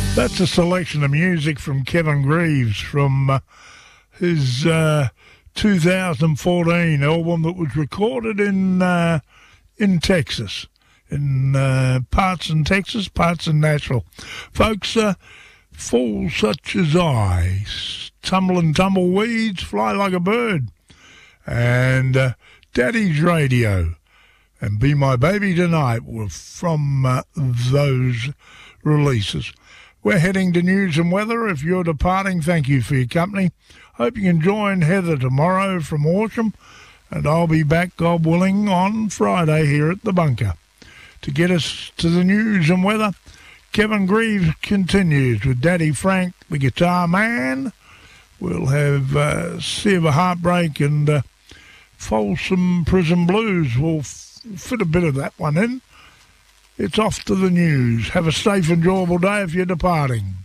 That's a selection of music from Kevin Greaves from his 2014 album that was recorded in Texas, in parts in Texas, parts in Nashville. Folks, fools such as I, tumble and tumbleweeds, fly like a bird, and Daddy's Radio, and Be My Baby Tonight were from those releases. We're heading to news and weather. If you're departing, thank you for your company. Hope you can join Heather tomorrow from Horsham, and I'll be back, God willing, on Friday here at the bunker. To get us to the news and weather, Kevin Greaves continues with Daddy Frank, the guitar man. We'll have Sea of a Heartbreak and Folsom Prison Blues. We'll fit a bit of that one in. It's off to the news. Have a safe, enjoyable day if you're departing.